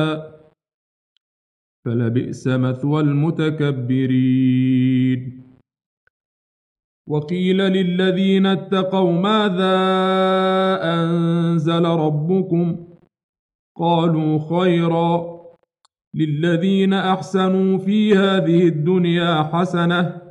فلبئس مثوى المتكبرين وقيل للذين اتقوا ماذا أنزل ربكم قالوا خيرا للذين أحسنوا في هذه الدنيا حسنة